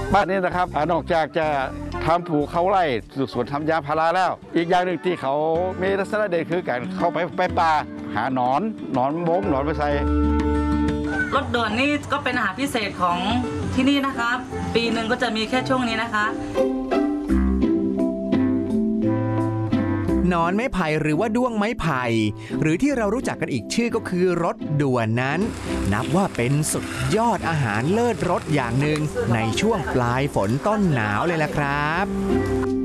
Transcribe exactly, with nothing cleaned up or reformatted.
บ้านนี้นะครับนอกจากจะทำผูเขาไร่สวนทำยางพาราแล้วอีกอย่างหนึ่งที่เขามีลักษณะเด่นคือการเข้าไปไปป่าหาหนอนหนอนมงหนอนไปใส่รถด่วนนี่ก็เป็นอาหารพิเศษของที่นี่นะคะปีหนึ่งก็จะมีแค่ช่วงนี้นะคะหนอนไม้ไผ่หรือว่าด้วงไม้ไผ่หรือที่เรารู้จักกันอีกชื่อก็คือรถด่วนนั้นนับว่าเป็นสุดยอดอาหารเลิศรสอย่างหนึ่งในช่วงปลายฝนต้นหนาวเลยล่ะครับ